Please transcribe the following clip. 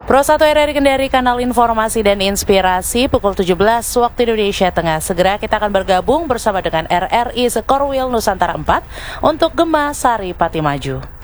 Pro 1 RRI Kendari, kanal informasi dan inspirasi, pukul 17 waktu Indonesia Tengah. Segera kita akan bergabung bersama dengan RRI Sekorwil Nusantara 4 untuk Gema Sari Pati Maju.